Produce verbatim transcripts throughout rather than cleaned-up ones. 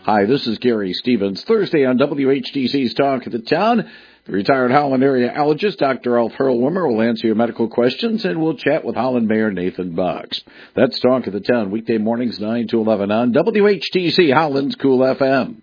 Hi, this is Gary Stevens. Thursday on W H T C's Talk of the Town, the retired Holland area allergist, Doctor Alf Hurlwimmer, will answer your medical questions, and we'll chat with Holland Mayor Nathan Box. That's Talk of the Town, weekday mornings nine to eleven on W H T C, Holland's Cool F M.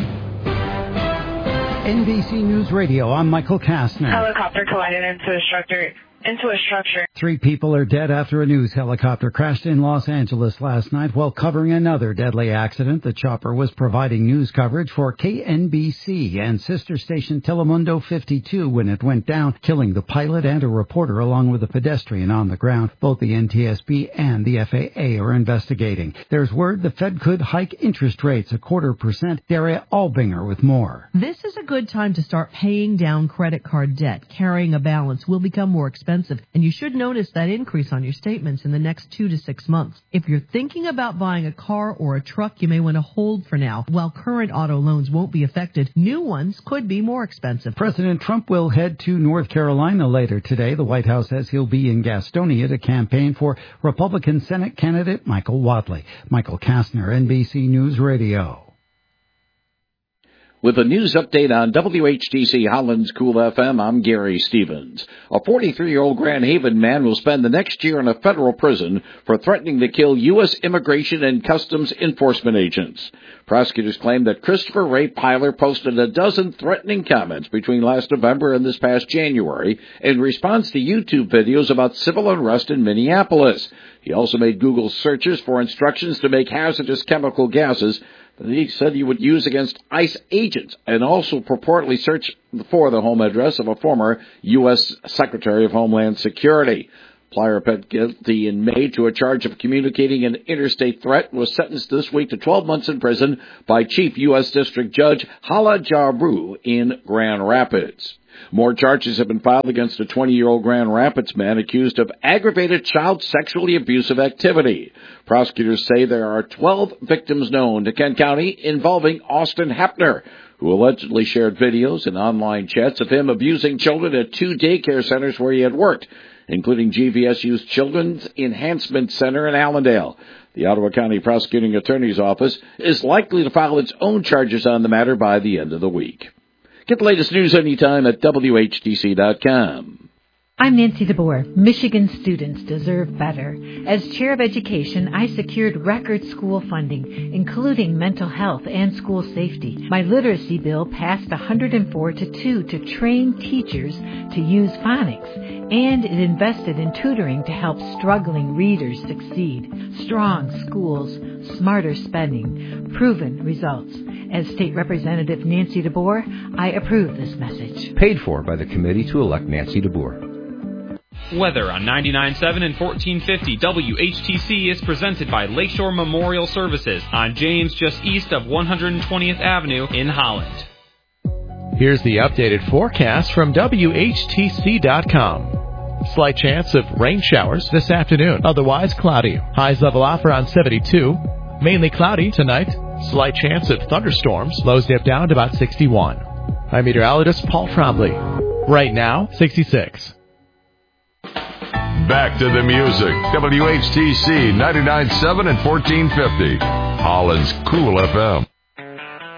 N B C News Radio, I'm Michael Kastner. Helicopter collided into a structure. Into a structure. Three people are dead after a news helicopter crashed in Los Angeles last night while covering another deadly accident. The chopper was providing news coverage for K N B C and sister station Telemundo fifty-two when it went down, killing the pilot and a reporter along with a pedestrian on the ground. Both the N T S B and the F A A are investigating. There's word the Fed could hike interest rates a quarter percent. Daria Albinger with more. This is a good time to start paying down credit card debt. Carrying a balance will become more expensive, and you should notice that increase on your statements in the next two to six months. If you're thinking about buying a car or a truck, you may want to hold for now. While current auto loans won't be affected, new ones could be more expensive. President Trump will head to North Carolina later today. The White House says he'll be in Gastonia to campaign for Republican Senate candidate Michael Wadley. Michael Kastner, N B C News Radio. With a news update on W H T C Holland's Cool F M, I'm Gary Stevens. A forty-three-year-old Grand Haven man will spend the next year in a federal prison for threatening to kill U S Immigration and Customs Enforcement agents. Prosecutors claim that Christopher Ray Pyler posted a dozen threatening comments between last November and this past January in response to YouTube videos about civil unrest in Minneapolis. He also made Google searches for instructions to make hazardous chemical gases that he said he would use against ICE agents, and also purportedly search for the home address of a former U S Secretary of Homeland Security. Plyer pled guilty in May to a charge of communicating an interstate threat and was sentenced this week to twelve months in prison by Chief U S District Judge Hala Jaru in Grand Rapids. More charges have been filed against a twenty-year-old Grand Rapids man accused of aggravated child sexually abusive activity. Prosecutors say there are twelve victims known to Kent County involving Austin Hepner, who allegedly shared videos and online chats of him abusing children at two daycare centers where he had worked, including G V S U's Children's Enhancement Center in Allendale. The Ottawa County Prosecuting Attorney's Office is likely to file its own charges on the matter by the end of the week. Get the latest news anytime at W H T C dot com. I'm Nancy DeBoer. Michigan students deserve better. As Chair of Education, I secured record school funding, including mental health and school safety. My literacy bill passed one hundred four to two to train teachers to use phonics, and it invested in tutoring to help struggling readers succeed. Strong schools, smarter spending, proven results. As State Representative Nancy DeBoer, I approve this message. Paid for by the committee to elect Nancy DeBoer. Weather on ninety-nine point seven and fourteen fifty W H T C is presented by Lakeshore Memorial Services on James, just east of one hundred twentieth Avenue in Holland. Here's the updated forecast from W H T C dot com. Slight chance of rain showers this afternoon, otherwise cloudy. Highs level off around seventy-two. Mainly cloudy tonight. Slight chance of thunderstorms. Lows dip down to about sixty-one. I'm meteorologist Paul Trombley. Right now, sixty-six. Back to the music. W H T C ninety-nine point seven and fourteen fifty. Holland's Cool F M.